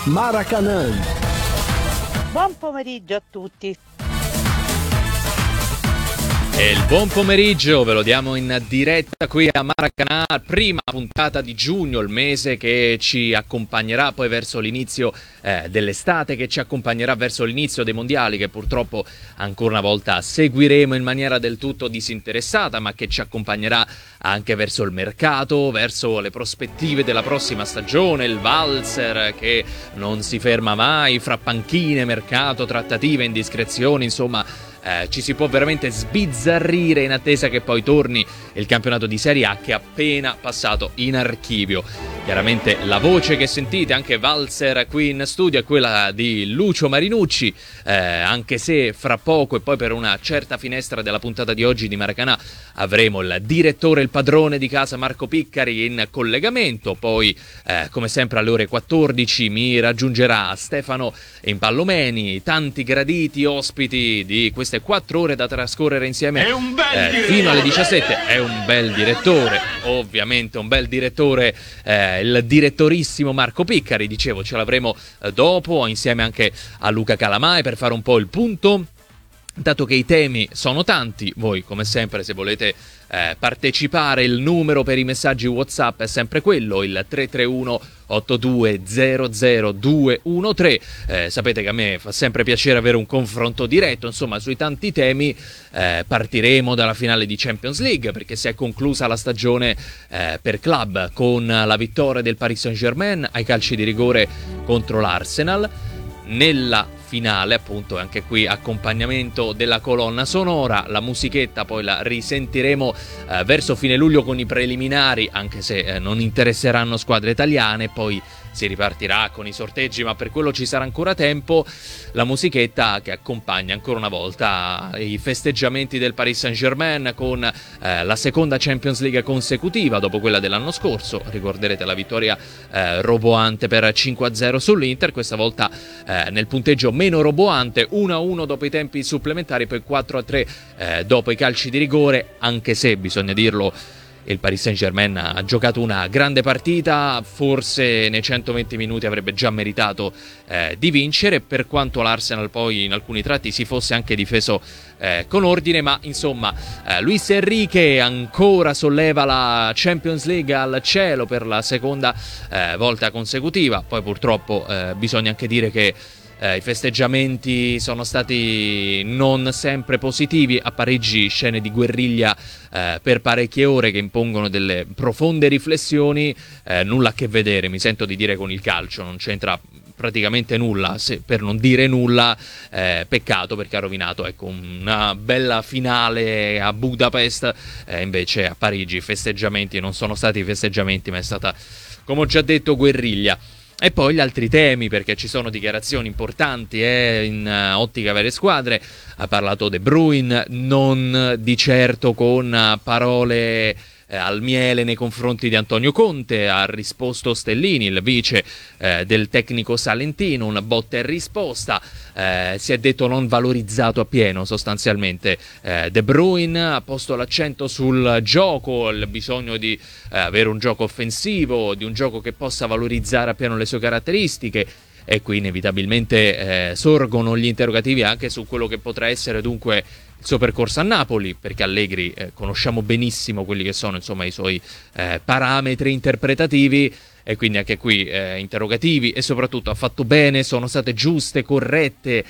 Maracanã. Buon pomeriggio a tutti. E il buon pomeriggio ve lo diamo in diretta qui a Maracanã, prima puntata di giugno, il mese che ci accompagnerà poi verso l'inizio dell'estate, che ci accompagnerà verso l'inizio dei mondiali, che purtroppo ancora una volta seguiremo in maniera del tutto disinteressata, ma che ci accompagnerà anche verso il mercato, verso le prospettive della prossima stagione, il valzer che non si ferma mai, fra panchine, mercato, trattative, indiscrezioni, insomma. Ci si può veramente sbizzarrire in attesa che poi torni il campionato di Serie A, che è appena passato in archivio. Chiaramente la voce che sentite, anche valzer qui in studio, è quella di Lucio Marinucci, anche se fra poco e poi per una certa finestra della puntata di oggi di Maracanã avremo il direttore, il padrone di casa Marco Piccari in collegamento. Poi come sempre alle ore 14 mi raggiungerà Stefano Impallomeni, tanti graditi ospiti di queste 4 ore da trascorrere insieme fino alle 17. È un bel direttore, ovviamente un bel direttore, il direttorissimo Marco Piccari, dicevo, ce l'avremo dopo insieme anche a Luca Calamai per fare un po' il punto. Dato che i temi sono tanti, voi come sempre, se volete partecipare, il numero per i messaggi WhatsApp è sempre quello, il 331 8200 213. Sapete che a me fa sempre piacere avere un confronto diretto, insomma, sui tanti temi. Partiremo dalla finale di Champions League, perché si è conclusa la stagione per club con la vittoria del Paris Saint-Germain ai calci di rigore contro l'Arsenal. Nella finale, appunto, anche qui accompagnamento della colonna sonora, la musichetta poi la risentiremo verso fine luglio con i preliminari, anche se non interesseranno squadre italiane, poi si ripartirà con i sorteggi, ma per quello ci sarà ancora tempo. La musichetta che accompagna ancora una volta i festeggiamenti del Paris Saint-Germain con la seconda Champions League consecutiva dopo quella dell'anno scorso. Ricorderete la vittoria roboante per 5-0 sull'Inter, questa volta nel punteggio meno roboante, 1-1 dopo i tempi supplementari, poi 4-3 dopo i calci di rigore, anche se bisogna dirlo, il Paris Saint-Germain ha giocato una grande partita, forse nei 120 minuti avrebbe già meritato di vincere, per quanto l'Arsenal poi in alcuni tratti si fosse anche difeso con ordine, ma insomma Luis Enrique ancora solleva la Champions League al cielo per la seconda volta consecutiva. Poi purtroppo bisogna anche dire che i festeggiamenti sono stati non sempre positivi, a Parigi scene di guerriglia per parecchie ore che impongono delle profonde riflessioni, nulla a che vedere, mi sento di dire, con il calcio, non c'entra praticamente nulla, per non dire nulla. Peccato, perché ha rovinato, ecco, una bella finale a Budapest, invece a Parigi i festeggiamenti non sono stati festeggiamenti, ma è stata, come ho già detto, guerriglia. E poi gli altri temi, perché ci sono dichiarazioni importanti in ottica vere squadre. Ha parlato De Bruyne, non di certo con parole al miele nei confronti di Antonio Conte. Ha risposto Stellini, il vice del tecnico salentino, una botta e risposta. Si è detto non valorizzato appieno sostanzialmente De Bruyne, ha posto l'accento sul gioco, il bisogno di avere un gioco offensivo, di un gioco che possa valorizzare appieno le sue caratteristiche. E qui inevitabilmente sorgono gli interrogativi anche su quello che potrà essere dunque il suo percorso a Napoli, perché Allegri conosciamo benissimo quelli che sono, insomma, i suoi parametri interpretativi, e quindi anche qui interrogativi. E soprattutto, ha fatto bene, sono state giuste, corrette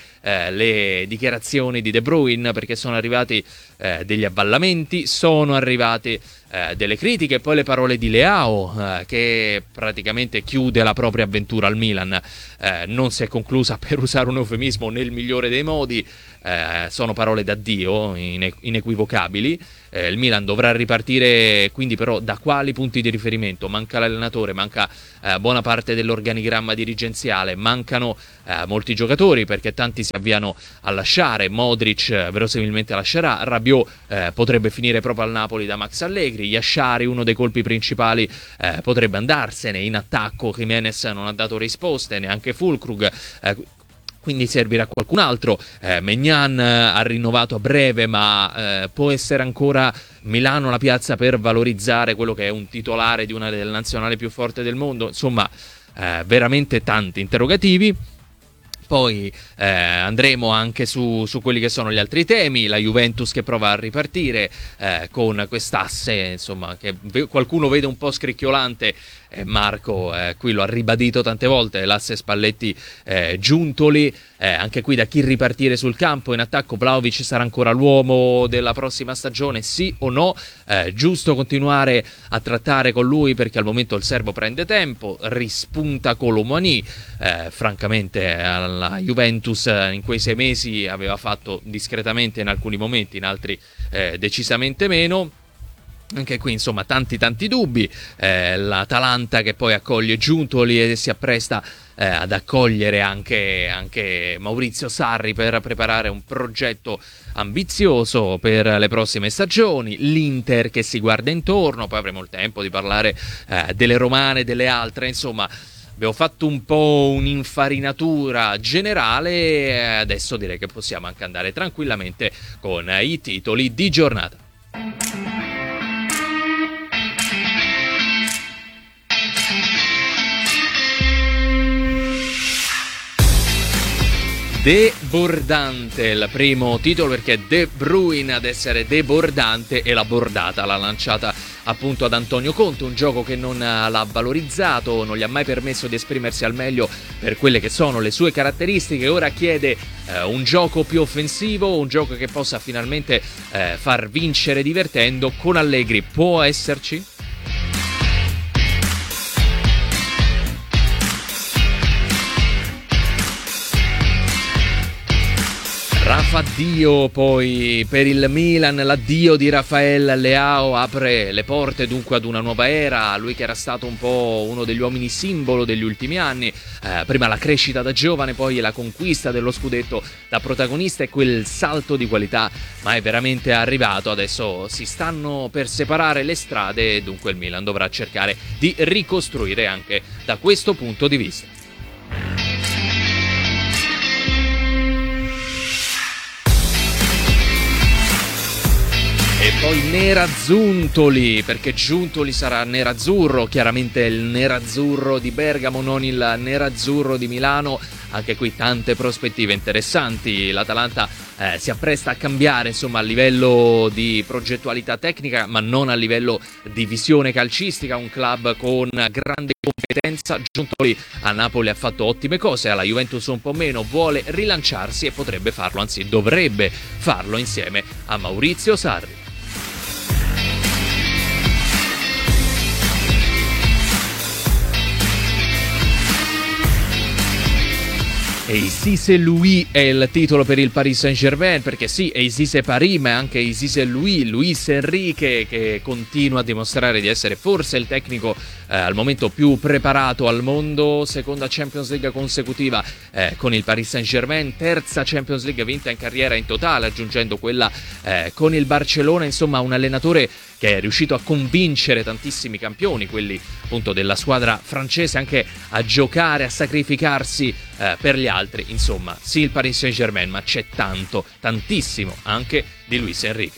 le dichiarazioni di De Bruyne, perché sono arrivati degli avvallamenti, sono arrivate delle critiche, e poi le parole di Leao che praticamente chiude la propria avventura al Milan. Non si è conclusa, per usare un eufemismo, nel migliore dei modi. Sono parole d'addio inequivocabili. Il Milan dovrà ripartire, quindi, però da quali punti di riferimento? Manca l'allenatore, manca buona parte dell'organigramma dirigenziale, mancano molti giocatori, perché tanti si avviano a lasciare. Modric verosimilmente lascerà, Rabiot potrebbe finire proprio al Napoli da Max Allegri, Yashari, uno dei colpi principali, potrebbe andarsene. In attacco Jimenez non ha dato risposte, neanche Füllkrug, quindi servirà qualcun altro. Maignan ha rinnovato a breve, ma può essere ancora Milano la piazza per valorizzare quello che è un titolare di una delle nazionali più forti del mondo. Insomma, veramente tanti interrogativi. Poi andremo anche su quelli che sono gli altri temi, la Juventus che prova a ripartire con quest'asse, insomma, che qualcuno vede un po' scricchiolante. Marco qui lo ha ribadito tante volte, l'asse Spalletti-Giuntoli, anche qui da chi ripartire sul campo. In attacco Vlahovic sarà ancora l'uomo della prossima stagione, sì o no? Giusto continuare a trattare con lui perché al momento il serbo prende tempo, rispunta Kolo Muani, francamente la Juventus in quei 6 mesi aveva fatto discretamente in alcuni momenti, in altri decisamente meno. Anche qui insomma tanti dubbi, l'Atalanta che poi accoglie Giuntoli e si appresta ad accogliere anche Maurizio Sarri per preparare un progetto ambizioso per le prossime stagioni, l'Inter che si guarda intorno, poi avremo il tempo di parlare delle romane, delle altre, insomma abbiamo fatto un po' un'infarinatura generale e adesso direi che possiamo anche andare tranquillamente con i titoli di giornata. Debordante il primo titolo perché De Bruyne ad essere debordante e la bordata l'ha lanciata appunto ad Antonio Conte, un gioco che non l'ha valorizzato, non gli ha mai permesso di esprimersi al meglio per quelle che sono le sue caratteristiche. Ora chiede un gioco più offensivo, un gioco che possa finalmente far vincere divertendo. Con Allegri può esserci? Rafa Dio poi per il Milan, l'addio di Rafael Leao apre le porte dunque ad una nuova era, lui che era stato un po' uno degli uomini simbolo degli ultimi anni, prima la crescita da giovane, poi la conquista dello scudetto da protagonista e quel salto di qualità, ma è veramente arrivato, adesso si stanno per separare le strade e dunque il Milan dovrà cercare di ricostruire anche da questo punto di vista. E poi Nerazzurri, perché Giuntoli sarà nerazzurro, chiaramente il nerazzurro di Bergamo, non il nerazzurro di Milano. Anche qui tante prospettive interessanti, l'Atalanta si appresta a cambiare insomma a livello di progettualità tecnica ma non a livello di visione calcistica, un club con grande competenza. Giuntoli a Napoli ha fatto ottime cose, alla Juventus un po' meno, vuole rilanciarsi e potrebbe farlo, anzi dovrebbe farlo insieme a Maurizio Sarri. Ici c'est lui è il titolo per il Paris Saint-Germain, perché sì, Ici c'est Paris, ma anche Ici c'est lui, Luis Enrique, che continua a dimostrare di essere forse il tecnico al momento più preparato al mondo. Seconda Champions League consecutiva con il Paris Saint-Germain, terza Champions League vinta in carriera in totale, aggiungendo quella con il Barcellona. Insomma, un allenatore che è riuscito a convincere tantissimi campioni, quelli appunto della squadra francese, anche a giocare, a sacrificarsi per gli altri. Insomma, sì il Paris Saint-Germain, ma c'è tanto, tantissimo anche di Luis Enrique.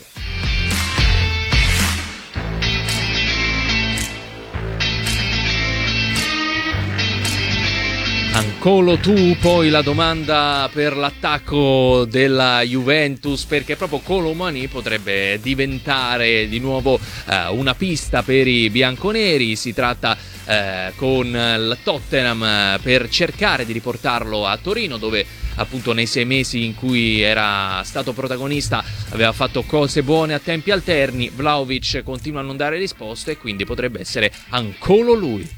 Ancolo tu, poi la domanda per l'attacco della Juventus, perché proprio Kolo Muani potrebbe diventare di nuovo una pista per i bianconeri. Si tratta con il Tottenham per cercare di riportarlo a Torino, dove appunto nei 6 mesi in cui era stato protagonista aveva fatto cose buone a tempi alterni. Vlahovic continua a non dare risposte e quindi potrebbe essere ancora lui.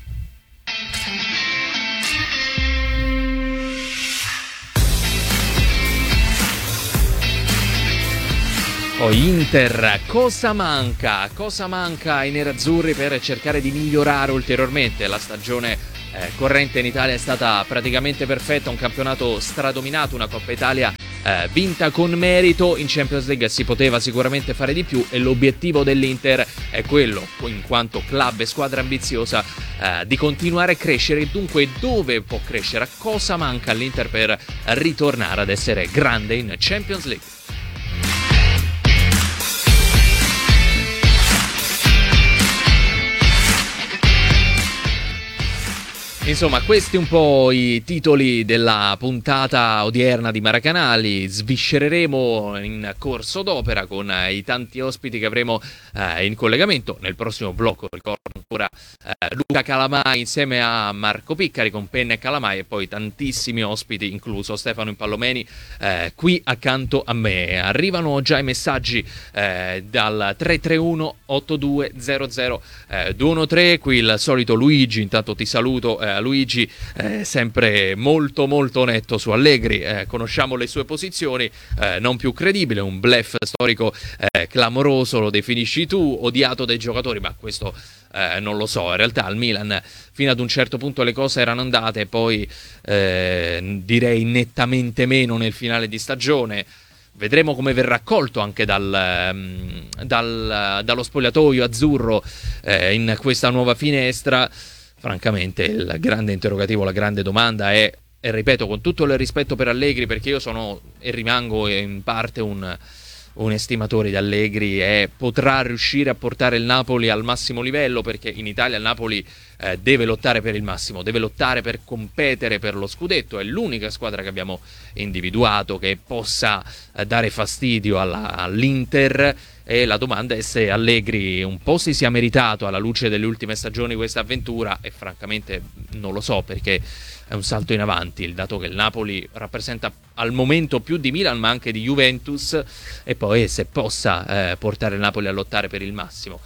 Poi Inter, cosa manca? Cosa manca ai nerazzurri per cercare di migliorare ulteriormente? La stagione corrente in Italia è stata praticamente perfetta, un campionato stradominato, una Coppa Italia vinta con merito. In Champions League si poteva sicuramente fare di più e l'obiettivo dell'Inter è quello, in quanto club e squadra ambiziosa, di continuare a crescere. Dunque, dove può crescere? Cosa manca all'Inter per ritornare ad essere grande in Champions League? Insomma, questi un po' i titoli della puntata odierna di Maracanali. Sviscereremo in corso d'opera con i tanti ospiti che avremo in collegamento. Nel prossimo blocco ricordo ancora Luca Calamai insieme a Marco Piccari con Penna e Calamai, e poi tantissimi ospiti, incluso Stefano Impallomeni, qui accanto a me. Arrivano già i messaggi dal 331 8200 213. Qui il solito Luigi, intanto ti saluto. Luigi, sempre molto molto netto su Allegri, conosciamo le sue posizioni, non più credibile, un bluff storico clamoroso, lo definisci tu, odiato dai giocatori, ma questo non lo so. In realtà al Milan fino ad un certo punto le cose erano andate, poi direi nettamente meno nel finale di stagione. Vedremo come verrà accolto anche dallo spogliatoio azzurro in questa nuova finestra. Francamente il grande interrogativo, la grande domanda è, e ripeto con tutto il rispetto per Allegri, perché io sono e rimango in parte un estimatore di Allegri, potrà riuscire a portare il Napoli al massimo livello? Perché in Italia il Napoli deve lottare per il massimo, deve lottare per competere per lo scudetto. È l'unica squadra che abbiamo individuato che possa dare fastidio all'Inter, e la domanda è se Allegri un po' si sia meritato alla luce delle ultime stagioni questa avventura, e francamente non lo so, perché è un salto in avanti il dato che il Napoli rappresenta al momento più di Milan ma anche di Juventus, e poi se possa portare il Napoli a lottare per il massimo.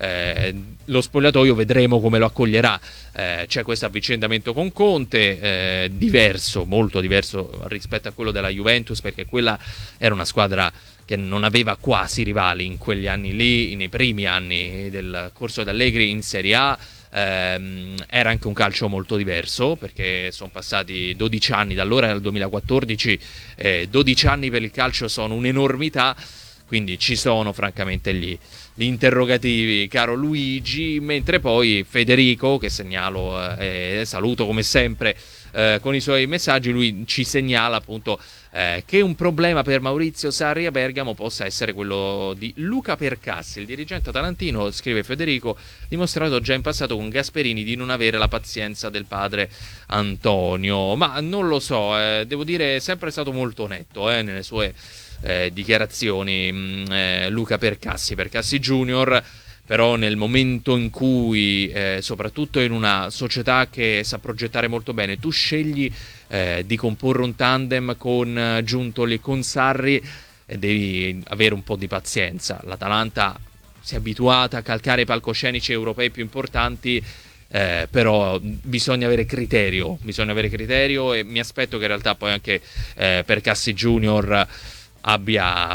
Lo spogliatoio vedremo come lo accoglierà. C'è questo avvicendamento con Conte, diverso, molto diverso rispetto a quello della Juventus, perché quella era una squadra che non aveva quasi rivali in quegli anni lì, nei primi anni del corso d'Allegri in Serie A. Era anche un calcio molto diverso, perché sono passati 12 anni da allora al 2014, 12 anni per il calcio sono un'enormità, quindi ci sono francamente gli interrogativi, caro Luigi, mentre poi Federico, che segnalo e saluto come sempre con i suoi messaggi, lui ci segnala appunto che un problema per Maurizio Sarri a Bergamo possa essere quello di Luca Percassi. Il dirigente atalantino, scrive Federico, dimostrato già in passato con Gasperini di non avere la pazienza del padre Antonio, ma non lo so, devo dire è sempre stato molto netto nelle sue dichiarazioni, Luca Percassi Junior. Però nel momento in cui, soprattutto in una società che sa progettare molto bene, tu scegli di comporre un tandem con Giuntoli e con Sarri, devi avere un po' di pazienza. L'Atalanta si è abituata a calcare i palcoscenici europei più importanti, però bisogna avere criterio, e mi aspetto che in realtà poi anche Percassi Junior abbia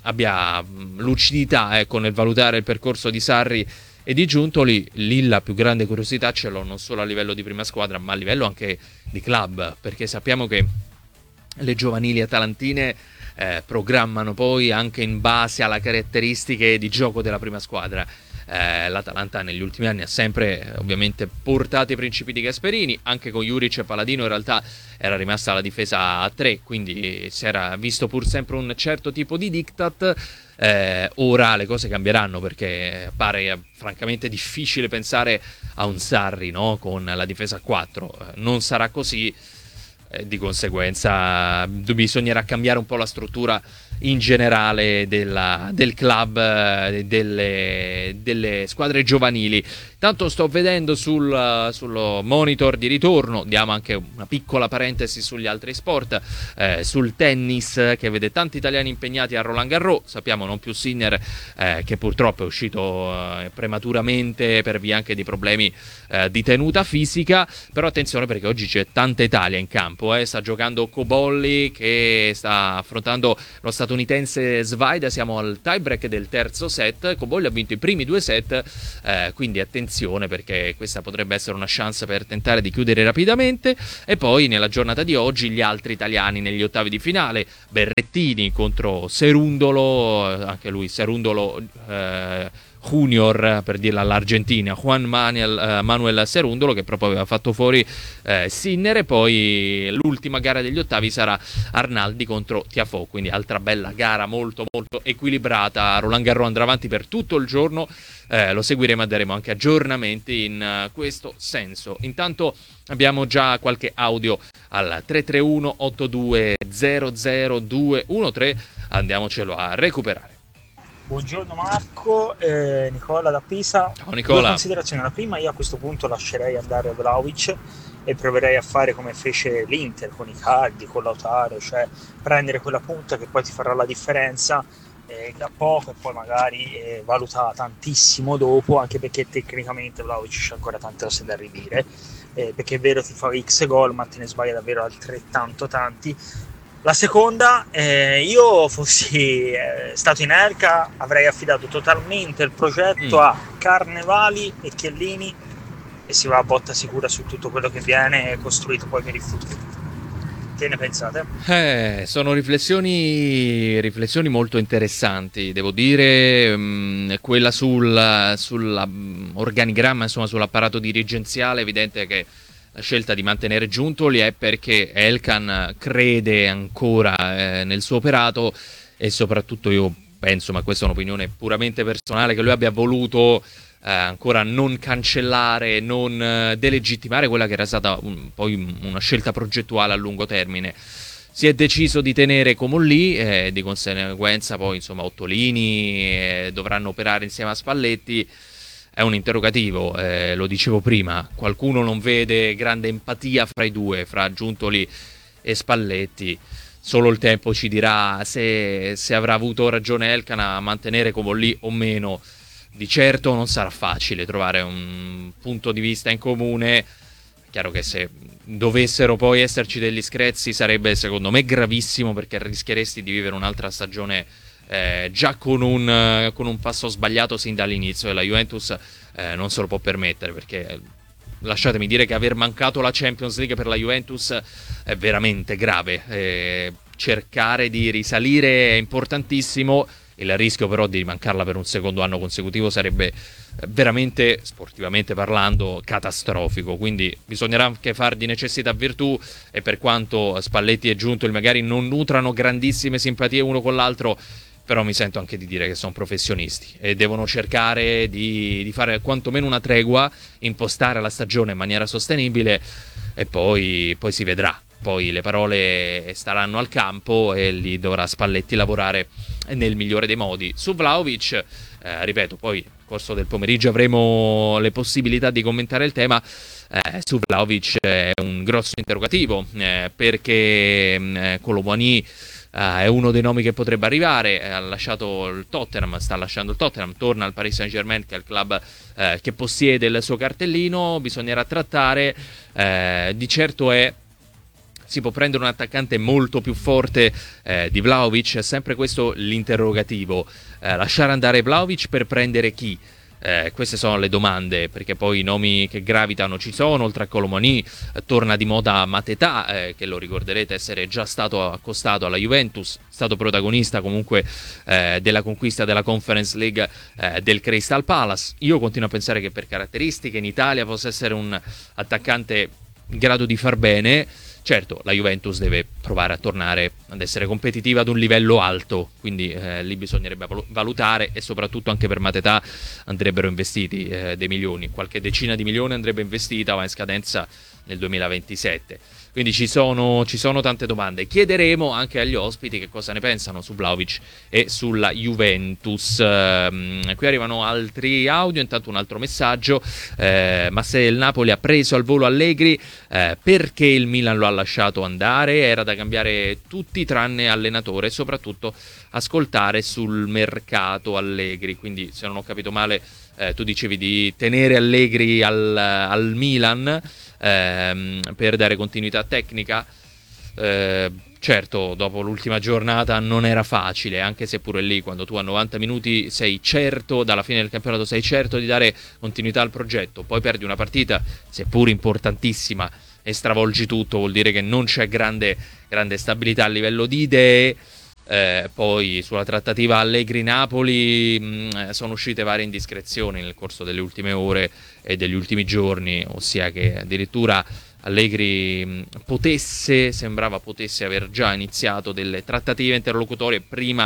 lucidità nel valutare il percorso di Sarri e di Giuntoli. Lì la più grande curiosità ce l'ho non solo a livello di prima squadra ma a livello anche di club, perché sappiamo che le giovanili atalantine programmano poi anche in base alle caratteristiche di gioco della prima squadra. L'Atalanta negli ultimi anni ha sempre ovviamente portato i principi di Gasperini, anche con Juric e Paladino in realtà era rimasta la difesa a 3, quindi si era visto pur sempre un certo tipo di diktat. Ora le cose cambieranno, perché pare francamente difficile pensare a un Sarri, no? Con la difesa a 4 non sarà così. Di conseguenza bisognerà cambiare un po' la struttura in generale del club, delle squadre giovanili. Tanto sto vedendo sul monitor di ritorno, diamo anche una piccola parentesi sugli altri sport, sul tennis, che vede tanti italiani impegnati a Roland Garros. Sappiamo non più Sinner, che purtroppo è uscito prematuramente per via anche di problemi di tenuta fisica, però attenzione perché oggi c'è tanta Italia in campo. Sta giocando Cobolli, che sta affrontando lo statunitense Svaida. Siamo al tiebreak del terzo set. Cobolli ha vinto i primi 2 set, quindi attenzione, perché questa potrebbe essere una chance per tentare di chiudere rapidamente. E poi nella giornata di oggi gli altri italiani negli ottavi di finale: Berrettini contro Serundolo, anche lui Serundolo Junior, per dirla all'Argentina, Juan Manuel Cerundolo, che proprio aveva fatto fuori Sinner, e poi l'ultima gara degli ottavi sarà Arnaldi contro Tiafoe, quindi altra bella gara molto molto equilibrata. Roland Garros andrà avanti per tutto il giorno, lo seguiremo e daremo anche aggiornamenti in questo senso. Intanto abbiamo già qualche audio al 331 82 00 213, andiamocelo a recuperare. Buongiorno Marco, Nicola da Pisa. Ciao Nicola. Due considerazioni. La prima, io a questo punto lascerei andare Vlahovic e proverei a fare come fece l'Inter con Icardi, con Lautaro, cioè prendere quella punta che poi ti farà la differenza da poco, e poi magari valuta tantissimo dopo, anche perché tecnicamente Vlahovic c'è ancora tante cose da ridire, perché è vero, ti fa X gol, ma te ne sbaglia davvero altrettanto tanti. La seconda, io fossi stato in Elka, avrei affidato totalmente il progetto a Carnevali e Chiellini, e si va a botta sicura su tutto quello che viene costruito poi per il futuro. Che ne pensate? Sono riflessioni molto interessanti, devo dire. Quella sull'organigramma, insomma, sull'apparato dirigenziale, è evidente che la scelta di mantenere Giuntoli è perché Elkann crede ancora nel suo operato, e soprattutto io penso, ma questa è un'opinione puramente personale, che lui abbia voluto ancora non cancellare, non delegittimare quella che era stata poi una scelta progettuale a lungo termine. Si è deciso di tenere Comolli, di conseguenza poi insomma Ottolini dovranno operare insieme a Spalletti. È un interrogativo, lo dicevo prima, qualcuno non vede grande empatia fra i due, fra Giuntoli e Spalletti. Solo il tempo ci dirà se avrà avuto ragione Elkann a mantenere Comolli o meno. Di certo non sarà facile trovare un punto di vista in comune. È chiaro che se dovessero poi esserci degli screzi sarebbe secondo me gravissimo, perché rischieresti di vivere un'altra stagione già con un passo sbagliato sin dall'inizio, e la Juventus non se lo può permettere, perché lasciatemi dire che aver mancato la Champions League per la Juventus è veramente grave. Cercare di risalire è importantissimo, il rischio però di mancarla per un secondo anno consecutivo sarebbe veramente, sportivamente parlando, catastrofico. Quindi bisognerà anche far di necessità virtù, e per quanto Spalletti e Giuntoli magari non nutrano grandissime simpatie uno con l'altro, però mi sento anche di dire che sono professionisti e devono cercare di fare quantomeno una tregua, impostare la stagione in maniera sostenibile, e poi si vedrà. Poi le parole staranno al campo e lì dovrà Spalletti lavorare nel migliore dei modi. Su Vlahovic, ripeto, poi nel corso del pomeriggio avremo le possibilità di commentare il tema. Su Vlahovic è un grosso interrogativo, perché Colomboigny è uno dei nomi che potrebbe arrivare. Ha lasciato il Tottenham, sta lasciando il Tottenham, torna al Paris Saint-Germain, che è il club che possiede il suo cartellino. Bisognerà trattare, di certo si può prendere un attaccante molto più forte di Vlahovic, è sempre questo l'interrogativo. Lasciare andare Vlahovic per prendere chi? Queste sono le domande, perché poi i nomi che gravitano ci sono. Oltre a Colomboigny torna di moda Mateta, che lo ricorderete essere già stato accostato alla Juventus, stato protagonista comunque della conquista della Conference League del Crystal Palace. Io continuo a pensare che per caratteristiche in Italia possa essere un attaccante in grado di far bene. Certo, la Juventus deve provare a tornare ad essere competitiva ad un livello alto, quindi lì bisognerebbe valutare, e soprattutto anche per Mateta andrebbero investiti dei milioni, qualche decina di milioni andrebbe investita, va in scadenza nel 2027. Quindi ci sono tante domande. Chiederemo anche agli ospiti che cosa ne pensano su Vlahovic e sulla Juventus. Qui arrivano altri audio, intanto un altro messaggio. Ma se il Napoli ha preso al volo Allegri, perché il Milan lo ha lasciato andare? Era da cambiare tutti tranne allenatore, e soprattutto ascoltare sul mercato Allegri. Quindi, se non ho capito male, tu dicevi di tenere Allegri al Milan per dare continuità tecnica. Certo, dopo l'ultima giornata non era facile, anche se pure lì, quando tu a 90 minuti sei certo, dalla fine del campionato sei certo di dare continuità al progetto, poi perdi una partita, seppur importantissima, e stravolgi tutto, vuol dire che non c'è grande stabilità a livello di idee. Poi sulla trattativa Allegri-Napoli sono uscite varie indiscrezioni nel corso delle ultime ore e degli ultimi giorni, ossia che addirittura Allegri sembrava potesse aver già iniziato delle trattative interlocutorie prima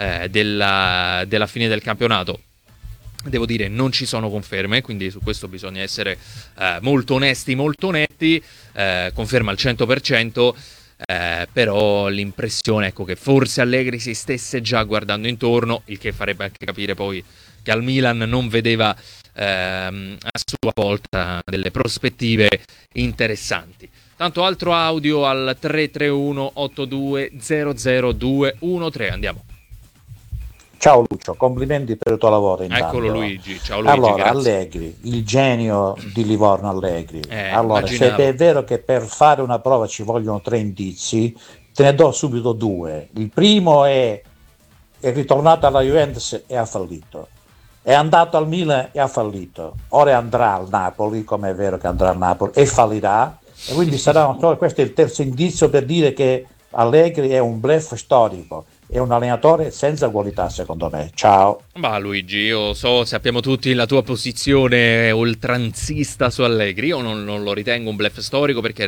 della fine del campionato. Devo dire, non ci sono conferme, quindi su questo bisogna essere molto onesti, molto netti. Conferma al 100%, però l'impressione, ecco, che forse Allegri si stesse già guardando intorno, il che farebbe anche capire poi che al Milan non vedeva a sua volta delle prospettive interessanti. Tanto altro audio al 331 82 00213. Andiamo. Ciao Lucio, complimenti per il tuo lavoro intanto. Eccolo Luigi, ciao Luigi, allora, grazie. Allegri, il genio di Livorno Allegri. Allora, immaginavo. se è vero che per fare una prova ci vogliono 3 indizi, te ne do subito 2. Il primo è ritornato alla Juventus e ha fallito. È andato al Milan e ha fallito. Ora andrà al Napoli, come è vero che andrà al Napoli, e fallirà. E quindi questo è il terzo indizio per dire che Allegri è un bluff storico. È un allenatore senza qualità, secondo me. Ciao. Ma Luigi, io sappiamo tutti la tua posizione oltranzista su Allegri. Io non lo ritengo un bluff storico, perché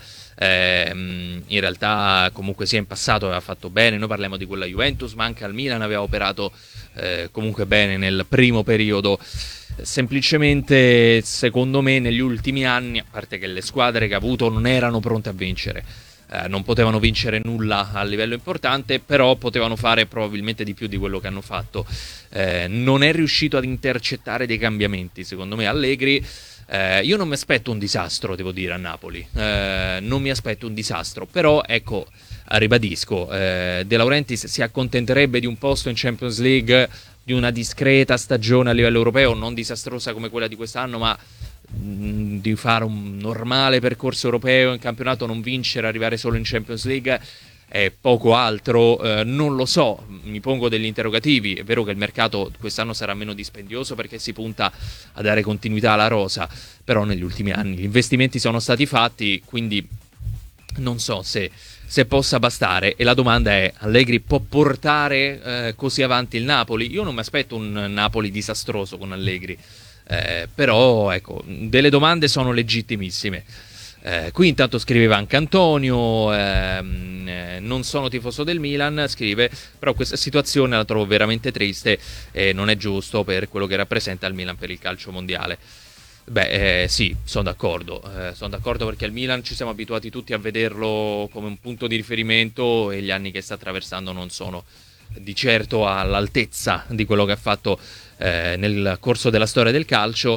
in realtà comunque sia in passato aveva fatto bene. Noi parliamo di quella Juventus, ma anche al Milan aveva operato comunque bene nel primo periodo. Semplicemente, secondo me, negli ultimi anni, a parte che le squadre che ha avuto non erano pronte a vincere, non potevano vincere nulla a livello importante, però potevano fare probabilmente di più di quello che hanno fatto. Non è riuscito ad intercettare dei cambiamenti, secondo me, Allegri. Io non mi aspetto un disastro, devo dire, a Napoli. Non mi aspetto un disastro, però ecco, ribadisco, De Laurentiis si accontenterebbe di un posto in Champions League, di una discreta stagione a livello europeo, non disastrosa come quella di quest'anno, ma di fare un normale percorso europeo in campionato, non vincere, arrivare solo in Champions League e poco altro. Non lo so, mi pongo degli interrogativi. È vero che il mercato quest'anno sarà meno dispendioso perché si punta a dare continuità alla rosa, però negli ultimi anni gli investimenti sono stati fatti, quindi non so se possa bastare. E la domanda è: Allegri può portare così avanti il Napoli? Io non mi aspetto un Napoli disastroso con Allegri, però ecco, delle domande sono legittimissime. Qui intanto scriveva anche Antonio, non sono tifoso del Milan, scrive, però questa situazione la trovo veramente triste e non è giusto per quello che rappresenta il Milan per il calcio mondiale. Beh, sì, sono d'accordo perché il Milan ci siamo abituati tutti a vederlo come un punto di riferimento e gli anni che sta attraversando non sono di certo all'altezza di quello che ha fatto nel corso della storia del calcio.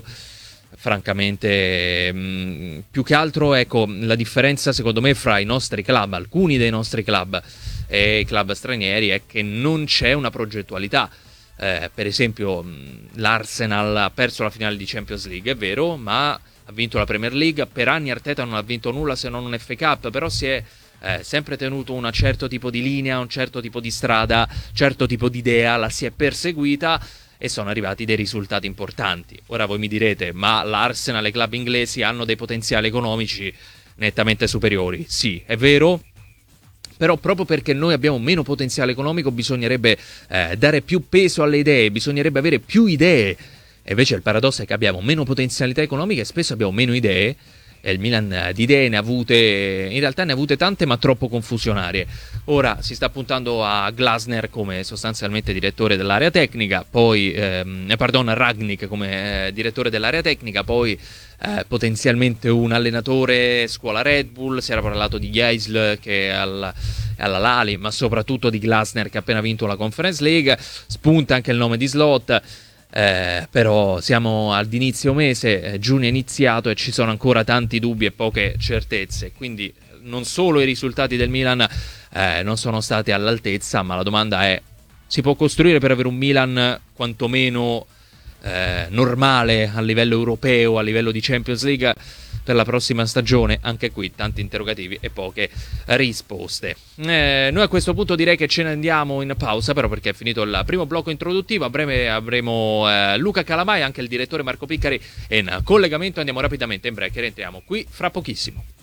Francamente, più che altro, ecco, la differenza secondo me fra i nostri club, alcuni dei nostri club e i club stranieri, è che non c'è una progettualità. Per esempio, l'Arsenal ha perso la finale di Champions League, è vero, ma ha vinto la Premier League. Per anni Arteta non ha vinto nulla se non un FA Cup, però si è sempre tenuto un certo tipo di linea, un certo tipo di strada, un certo tipo di idea, la si è perseguita e sono arrivati dei risultati importanti. Ora voi mi direte, ma l'Arsenal e i club inglesi hanno dei potenziali economici nettamente superiori. Sì, è vero, però proprio perché noi abbiamo meno potenziale economico bisognerebbe dare più peso alle idee, bisognerebbe avere più idee. E invece il paradosso è che abbiamo meno potenzialità economica e spesso abbiamo meno idee. E il Milan di idee ne ha avute tante, ma troppo confusionarie. Ora si sta puntando a Glasner come sostanzialmente direttore dell'area tecnica, poi Ragnick come direttore dell'area tecnica, poi potenzialmente un allenatore scuola Red Bull. Si era parlato di Geisl che è alla Lali, ma soprattutto di Glasner che ha appena vinto la Conference League. Spunta anche il nome di Slot. Però siamo ad inizio mese, giugno è iniziato e ci sono ancora tanti dubbi e poche certezze, quindi non solo i risultati del Milan non sono stati all'altezza, ma la domanda è: si può costruire per avere un Milan quantomeno normale a livello europeo, a livello di Champions League per la prossima stagione? Anche qui tanti interrogativi e poche risposte. Noi a questo punto direi che ce ne andiamo in pausa, però, perché è finito il primo blocco introduttivo. A breve avremo Luca Calamai, anche il direttore Marco Piccari, in collegamento. Andiamo rapidamente in break e rientriamo qui fra pochissimo.